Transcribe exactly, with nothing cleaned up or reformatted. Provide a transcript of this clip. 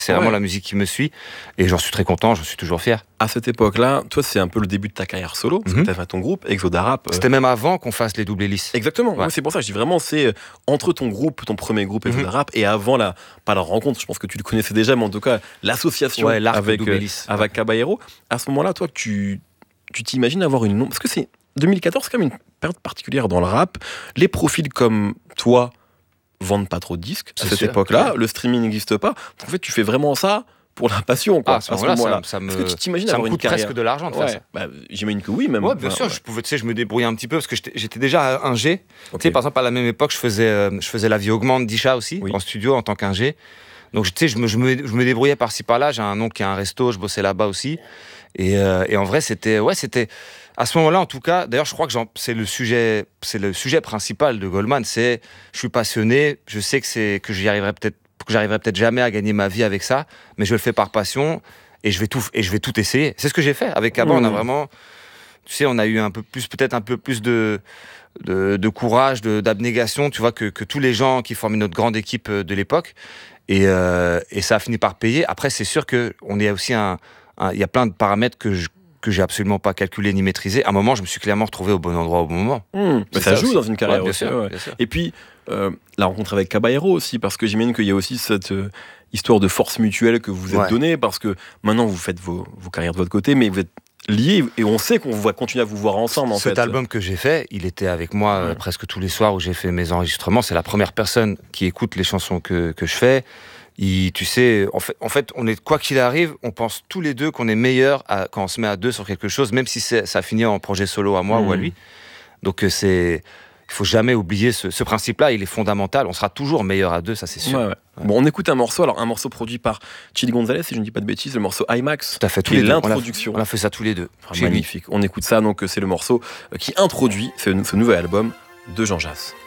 C'est vraiment ouais. la musique qui me suit et j'en suis très content, j'en suis toujours fier. À cette époque-là, toi, c'est un peu le début de ta carrière solo, parce mm-hmm. que tu as fait ton groupe, Exoda Rap. C'était même avant qu'on fasse les doubles hélices. Exactement, ouais. Ouais, c'est pour ça que je dis vraiment, c'est entre ton groupe, ton premier groupe Exoda mm-hmm. Rap, et avant la, pas la rencontre, je pense que tu le connaissais déjà, mais en tout cas, l'association ouais, avec, euh, avec ouais. Caballero. À ce moment-là, toi, tu, tu t'imagines avoir une... Parce que c'est deux mille quatorze, c'est quand même une période particulière dans le rap. Les profils comme toi vendent pas trop de disques à cette sûr. époque-là, ouais. le streaming n'existe pas. En fait, tu fais vraiment ça pour la passion, quoi. Ah, à ce moment-là, moment-là. Ça, ça me, Est-ce que tu t'imagines ça avoir me coûte une carrière presque de l'argent de ouais. faire ça. Bah, j'imagine que oui, même. Ouais, bien ouais, sûr. Ouais. Je pouvais, tu sais, je me débrouillais un petit peu parce que j'étais, j'étais déjà ingé. Okay. Tu sais, par exemple, à la même époque, je faisais, euh, je faisais La Vie Augmente d'Isha aussi oui. en studio en tant qu'ingé. Donc, tu sais, je me, je me, je me débrouillais par-ci par-là. J'ai un oncle qui a un resto, je bossais là-bas aussi. Et, euh, et en vrai, c'était, ouais, c'était. À ce moment-là, en tout cas, d'ailleurs, je crois que c'est le sujet, c'est le sujet principal de Goldman. C'est, je suis passionné. Je sais que c'est que j'y arriverai peut-être. que j'arriverai peut-être jamais à gagner ma vie avec ça, mais je le fais par passion et je vais tout, et je vais tout essayer. C'est ce que j'ai fait. Avec Abba, mmh. on a vraiment, tu sais, on a eu un peu plus, peut-être un peu plus de, de, de courage, de, d'abnégation, tu vois, que, que tous les gens qui formaient notre grande équipe de l'époque. Et, euh, et ça a fini par payer. Après, c'est sûr qu'on est aussi un, un, il y a plein de paramètres que je, que j'ai absolument pas calculé ni maîtrisé. À un moment, je me suis clairement retrouvé au bon endroit au bon moment. Mmh, mais ça, ça joue aussi. Dans une carrière ouais, bien, aussi, sûr, ouais. bien sûr. Et puis, euh, la rencontre avec Caballero aussi, parce que j'imagine qu'il y a aussi cette euh, histoire de force mutuelle que vous vous êtes ouais. donnée, parce que maintenant, vous faites vos, vos carrières de votre côté, mais vous êtes liés, et on sait qu'on va continuer à vous voir ensemble, en Cet fait. Cet album que j'ai fait, il était avec moi ouais. euh, presque tous les soirs où j'ai fait mes enregistrements. C'est la première personne qui écoute les chansons que, que je fais. Il, tu sais, en fait, en fait, on est, quoi qu'il arrive, on pense tous les deux qu'on est meilleur à, quand on se met à deux sur quelque chose, même si c'est, ça finit en projet solo à moi mmh. ou à lui. Donc, c'est, il faut jamais oublier ce, ce principe-là, il est fondamental. On sera toujours meilleur à deux, ça c'est sûr. Ouais, ouais. Ouais. Bon, on écoute un morceau, alors un morceau produit par Chili Gonzalez, si je ne dis pas de bêtises, le morceau IMAX. Tout à fait, tous qui les est deux. l'introduction. On a, on a fait ça tous les deux. Enfin, magnifique. On écoute ça, donc c'est le morceau qui introduit ce, ce nouvel album de Jean Jass.